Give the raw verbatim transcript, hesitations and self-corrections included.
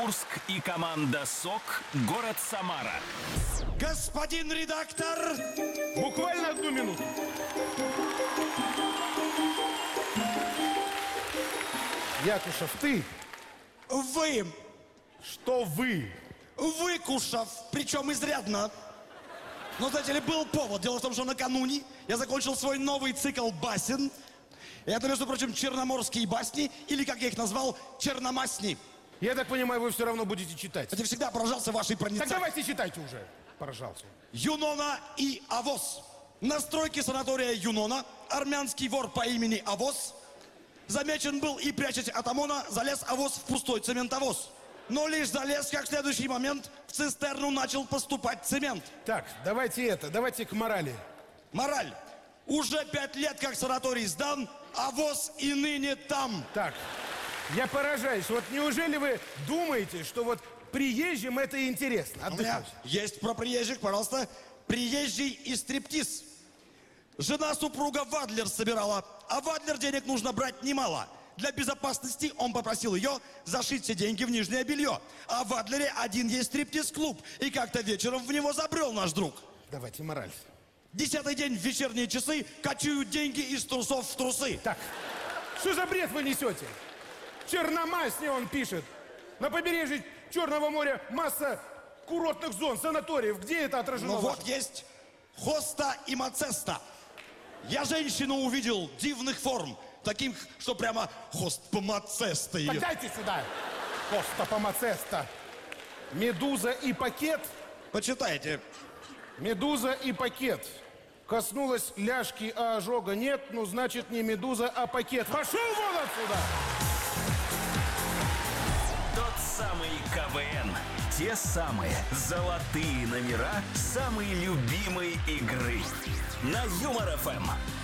Курск и команда СОК, город Самара. Господин редактор! Буквально одну минуту. Якушев, ты? Вы, Что вы? выкушав, причем изрядно. Но, знаете ли, был повод. Дело в том, что накануне я закончил свой новый цикл басен. Это, между прочим, черноморские басни, или, как я их назвал, черномасни. Я так понимаю, вы все равно будете читать. Я всегда поражался вашей Так проницательностью. давайте читайте уже. Поражался. Юнона и Авос. На стройке санатория Юнона армянский вор по имени Авос замечен был и, прячась от ОМОНа, залез Авос в пустой цементовоз. Но лишь залез, как в следующий момент в цистерну начал поступать цемент. Так, давайте это, давайте к морали. Мораль. Уже пять лет, как санаторий сдан, Авос и ныне там. Так, я поражаюсь. Вот неужели вы думаете, что вот приезжим это интересно? У меня Отдыхать. есть про приезжих, пожалуйста. Приезжий и стриптиз. Жена супруга Вадлер собирала, а Вадлер денег нужно брать немало. Для безопасности он попросил ее зашить все деньги в нижнее белье. А в Адлере один есть стриптиз-клуб. И как-то вечером в него забрел наш друг. Давайте мораль. Десятый день в вечерние часы кочуют деньги из трусов в трусы. Так, что за бред вы несете? Черномасни он пишет. На побережье Черного моря масса курортных зон, санаториев. Где это отражено? Ну ваше? вот есть хоста и мацеста. Я женщину увидел дивных форм, таким, что прямо хост по мацестой. Так дайте сюда. Коста помацеста. Медуза и пакет. Почитайте. Медуза и пакет. Коснулась ляжки, а ожога нет. Ну, значит, не медуза, а пакет. Пошел вон отсюда! Тот самый КВН. Те самые золотые номера самой любимой игры. На Юмор ФМ.